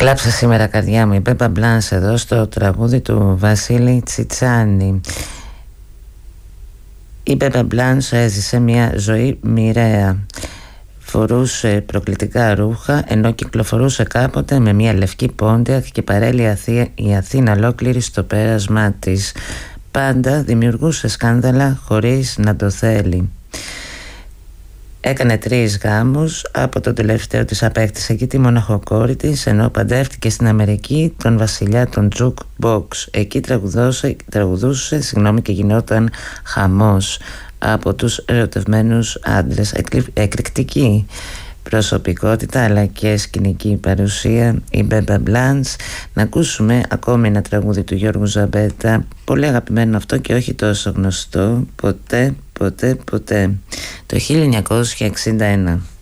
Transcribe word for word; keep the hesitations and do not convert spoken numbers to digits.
Κλάψε σήμερα καρδιά μου, η Μπέμπα Μπλάνς εδώ στο τραγούδι του Βασίλη Τσιτσάνη. Η Μπέμπα Μπλάνς έζησε μια ζωή μοιραία. Φορούσε προκλητικά ρούχα ενώ κυκλοφορούσε κάποτε με μια λευκή Πόντιακ και παρέλει η Αθήνα ολόκληρη στο πέρασμά της. Πάντα δημιουργούσε σκάνδαλα χωρίς να το θέλει. Έκανε τρεις γάμους, από τον τελευταίο της απέκτησε και τη μοναχοκόρη της, ενώ παντρεύτηκε στην Αμερική τον βασιλιά των Jukebox. Εκεί τραγουδούσε, τραγουδούσε συγγνώμη, και γινόταν χαμός από τους ερωτευμένους άντρες. Εκρηκτική προσωπικότητα αλλά και σκηνική παρουσία η Μπέμπα Μπλάνς. Να ακούσουμε ακόμη ένα τραγούδι του Γιώργου Ζαμπέτα, πολύ αγαπημένο αυτό και όχι τόσο γνωστό, ποτέ, ποτέ, ποτέ, το χίλια εννιακόσια εξήντα ένα.